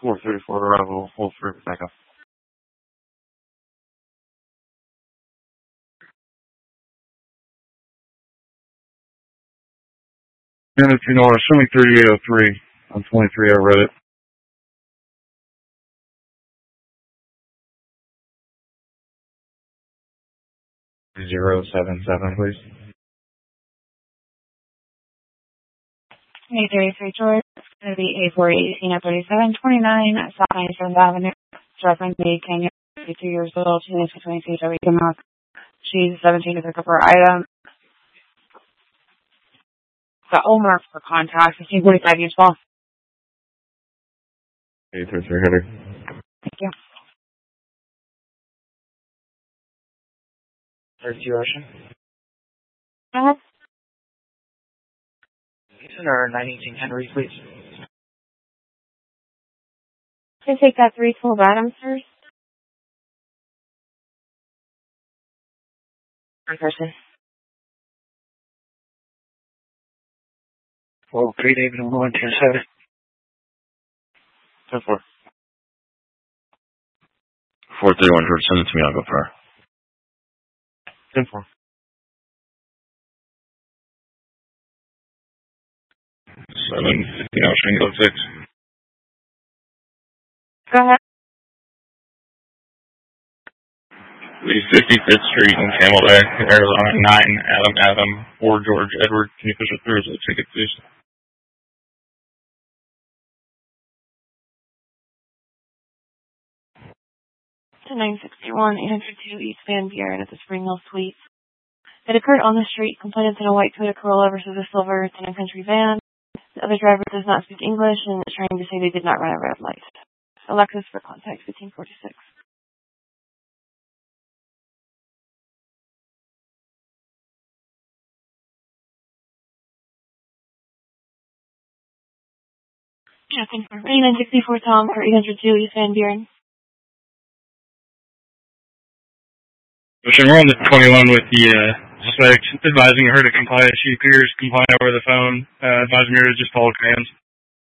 434 arrival, hold for backup. And if you know, assuming 3803 on 23, I read it. 077, please. 833 George. It's going to be A418 at 3729 at South 97th Avenue. Reference me, Kenya, 52 years old. She needs to 22 to week a month. She's 17 to pick up her item. The O mark for contact, 1545 years old. 833 header. Thank you. Earth Russian. Go ahead. Or 918 Henry, please. Can I take that 312 Adams first? One person. Oh, great, David, 1127. 10-4. 431 George, send it to me, I'll go for her. 10-4. 7, Tango 6. Go ahead. Leave 55th Street in Camelback, Arizona, 9, Adam, 4, George, Edward. Can you push it through as a ticket, please? To 961, 802 East Van Buren at the Spring Hill Suites. It occurred on the street. Complainant in a white Toyota Corolla versus a silver Town & Country van. The other driver does not speak English and is trying to say they did not run a red light. Alexis for contact 1546. Yeah, 964 Tom for 802 East Van Buren. We're on the 21 with the suspect, advising her to comply. She appears compliant over the phone, advising her to just follow commands.